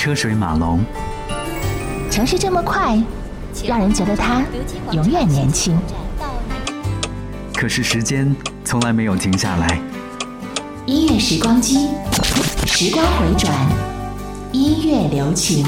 车水马龙。 城市这么快，让人觉得它永远年轻。 可是时间从来没有停下来。 音乐时光机，时光回转，音乐留情。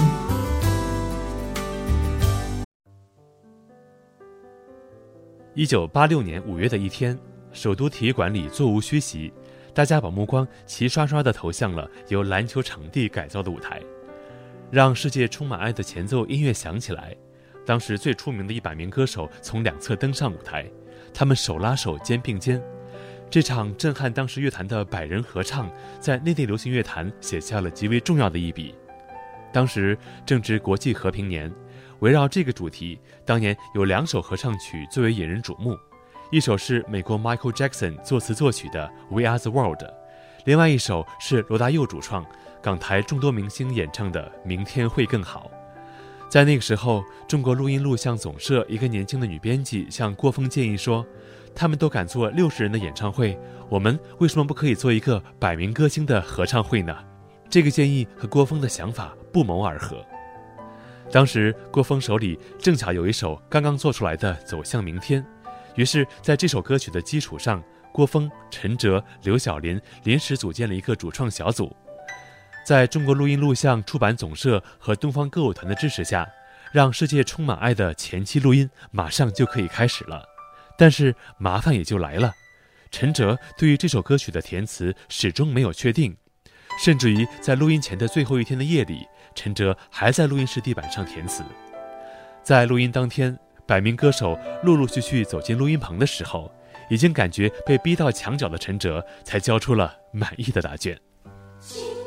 1986年5月的一天，首都体育馆里座无虚席，大家把目光齐刷刷地投向了由篮球场地改造的舞台。让世界充满爱的前奏音乐响起来，当时最出名的100名歌手从两侧登上舞台，他们手拉手肩并肩。这场震撼当时乐坛的100人合唱，在内地流行乐坛写下了极为重要的一笔。当时正值国际和平年，围绕这个主题，当年有2首合唱曲最为引人瞩目，一首是美国 Michael Jackson 作词作曲的 We Are the World， 另外一首是罗大佑主创，港台众多明星演唱的明天会更好。在那个时候，中国录音录像总社一个年轻的女编辑向郭峰建议说，他们都敢做60人的演唱会，我们为什么不可以做一个100名歌星的合唱会呢？这个建议和郭峰的想法不谋而合。当时郭峰手里正巧有一首刚刚做出来的《走向明天》，于是在这首歌曲的基础上，郭峰、陈哲、刘晓林临时组建了一个主创小组。在中国录音录像出版总社和东方歌舞团的支持下，让世界充满爱的前期录音马上就可以开始了。但是麻烦也就来了，陈哲对于这首歌曲的填词始终没有确定，甚至于在录音前的最后一天的夜里，陈哲还在录音室地板上填词。在录音当天，100名歌手陆陆续续走进录音棚的时候，已经感觉被逼到墙角的陈哲才交出了满意的答卷。